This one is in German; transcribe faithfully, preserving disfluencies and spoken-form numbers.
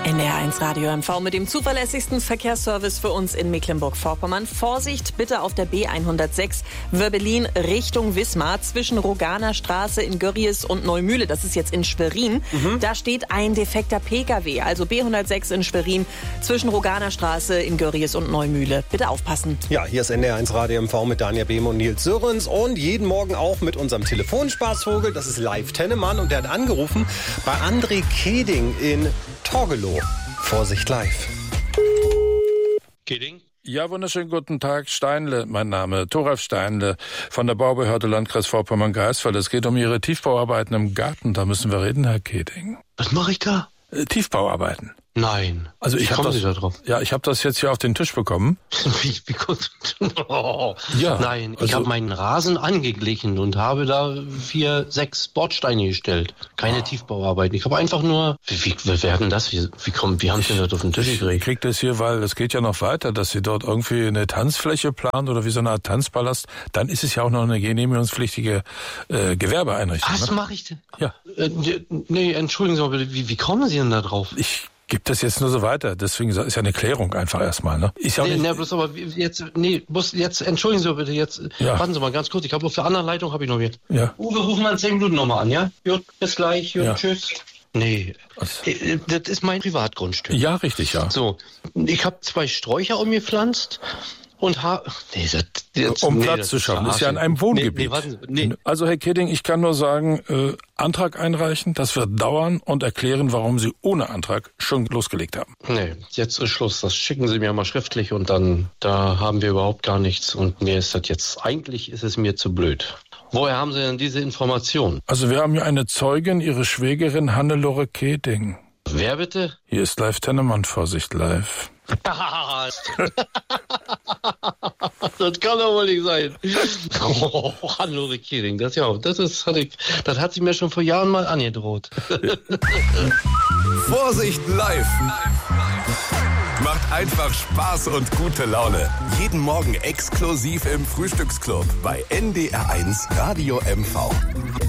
N D R eins Radio M V mit dem zuverlässigsten Verkehrsservice für uns in Mecklenburg-Vorpommern. Vorsicht bitte auf der B hundertsechs Wörbelin Richtung Wismar zwischen Roganer Straße in Görries und Neumühle. Das ist jetzt in Schwerin. Mhm. Da steht ein defekter P K W. Also B hundertsechs in Schwerin zwischen Roganer Straße in Görries und Neumühle. Bitte aufpassen. Ja, hier ist N D R eins Radio M V mit Daniel Behm und Nils Sörens und jeden Morgen auch mit unserem Telefonspaßvogel. Das ist Live Tennemann und der hat angerufen bei André Keding in Torgelow. Vorsicht live. Keding? Ja, wunderschönen guten Tag. Steinle, mein Name. Thoralf Steinle von der Baubehörde Landkreis Vorpommern-Greifswald. Es geht um Ihre Tiefbauarbeiten im Garten. Da müssen wir reden, Herr Keding. Was mache ich da? Äh, Tiefbauarbeiten. Nein. Also ich Wie kommen das, Sie da drauf? Ja, ich habe das jetzt hier auf den Tisch bekommen. Wie, wie kommt, oh. Ja, Nein, ich also, habe meinen Rasen angeglichen und habe da vier, sechs Bordsteine gestellt. Keine ah. Tiefbauarbeiten. Ich habe einfach nur... Wie, wie, wie werden das? Wie, wie, kommt, wie haben Sie das auf den Tisch gekriegt? Ich krieg das hier, weil es geht ja noch weiter, dass Sie dort irgendwie eine Tanzfläche planen oder wie so eine Art Tanzpalast. Dann ist es ja auch noch eine genehmigungspflichtige äh, Gewerbeeinrichtung. Was ne? mache ich denn? Ja. Äh, nee, entschuldigen Sie mal bitte, wie, wie kommen Sie denn da drauf? Ich gibt das jetzt nur so weiter, deswegen ist ja eine Klärung einfach erstmal, ne? Ist ja auch nee, nicht, nee, bloß aber jetzt, nee, bloß jetzt, entschuldigen Sie bitte, jetzt, ja. Warten Sie mal ganz kurz, ich habe auf der anderen Leitung, habe ich noch hier. Ja. Uwe, rufen wir in zehn Minuten nochmal an, ja? Gut, bis gleich, gut, ja. Tschüss. Nee, Was? das ist mein Privatgrundstück. Ja, richtig, ja. So, ich habe zwei Sträucher umgepflanzt und habe... Nee, das, jetzt, um nee, Platz das zu schaffen, ist ist ja in einem Wohngebiet. Nee, nee, warten Sie, nee. Also Herr Keding, ich kann nur sagen, äh, Antrag einreichen, das wird dauern und erklären, warum Sie ohne Antrag schon losgelegt haben. Nee, jetzt ist Schluss. Das schicken Sie mir mal schriftlich und dann, da haben wir überhaupt gar nichts und mir ist das jetzt, eigentlich ist es mir zu blöd. Woher haben Sie denn diese Information? Also wir haben hier eine Zeugin, Ihre Schwägerin Hannelore Keding. Wer bitte? Hier ist Live Tennemann, Vorsicht live. Das kann doch wohl nicht sein. Oh, Hannelore Keding, das ja, das ist, hat ich, das hat sie mir schon vor Jahren mal angedroht. Vorsicht live. Macht einfach Spaß und gute Laune. Jeden Morgen exklusiv im Frühstücksclub bei N D R eins Radio M V.